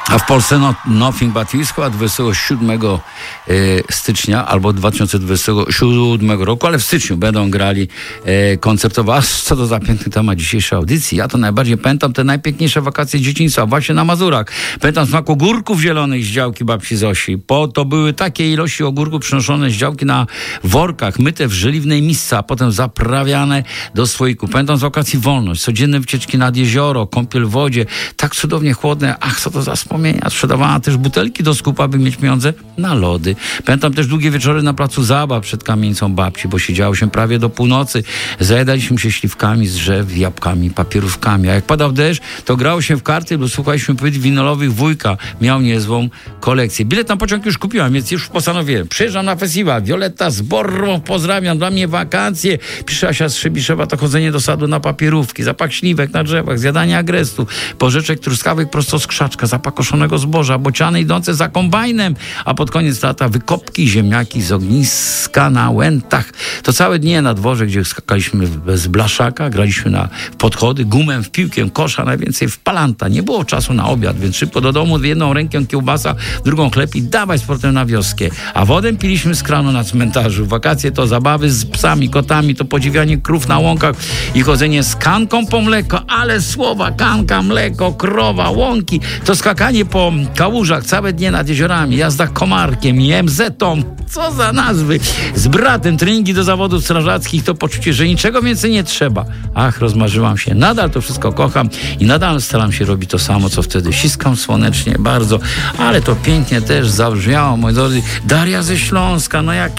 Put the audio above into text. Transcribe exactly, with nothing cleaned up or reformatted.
A w Polsce no, Nothing But Peace chyba dwudziestego siódmego stycznia albo dwa tysiące dwudziestego siódmego roku, ale w styczniu będą grali e, koncertowo. A co to za piękny temat dzisiejszej audycji? Ja to najbardziej pamiętam te najpiękniejsze wakacje dzieciństwa właśnie na Mazurach. Pamiętam smak ogórków zielonych z działki babci Zosi. Po to były takie ilości ogórków przynoszone z działki na workach, myte w żeliwnej misce, a potem zaprawiane do słoiku. Pamiętam z wakacji wolność, codzienne wycieczki nad jezioro, kąpiel w wodzie, tak cudownie chłodne. Ach, co to za wspomnienia. Sprzedawała też butelki do skupu, aby mieć pieniądze na lody. Pamiętam też długie wieczory na placu zabaw przed kamienicą babci, bo siedziało się prawie do północy. Zajadaliśmy się śliwkami z drzew, jabłkami, papierówkami. A jak padał deszcz, to grało się w karty lub słuchaliśmy płyt winylowych wujka. Miał niezłą kolekcję. Bilet na pociąg już kupiłam, więc już postanowiłem. Przyjeżdżam na festiwal. Violetta z Borrą, pozdrawiam. Dla mnie wakacje. Pisze Asia z Trzebiszewa, to chodzenie do sadu na papierówki, zapach śliwek na drzewach, zjadanie agrestu, porzeczek truskawek prosto z krzaczka, zapach koszonego zboża, bociany idące za kombajnem, a pod koniec lata wykopki, ziemniaki z ogniska na łętach. To całe dnie na dworze, gdzie skakaliśmy bez blaszaka, graliśmy na podchody, gumem w piłkę, kosza, najwięcej w palanta. Nie było czasu na obiad, więc szybko do domu, w jedną rękę kiełbasa, w drugą chleb i dawaj z portem na wioskę. A wodę piliśmy z kranu na cmentarzu. Wakacje to zabawy z psami, kotami, to podziwianie krów na łąkach i chodzenie z kanką po mleko, ale słowa, kanka, mleko, krowa, łąki, to skakanie po kałużach całe dnie nad jeziorami, jazda komarkiem i em zetą. Co za nazwy. Z bratem treningi do zawodów strażackich, to poczucie, że niczego więcej nie trzeba. Ach, rozmarzyłam się. Nadal to wszystko kocham i nadal staram się robić to samo, co wtedy. Ściskam słonecznie bardzo, ale to pięknie też zabrzmiało, moi drodzy. Daria ze Śląska, no jak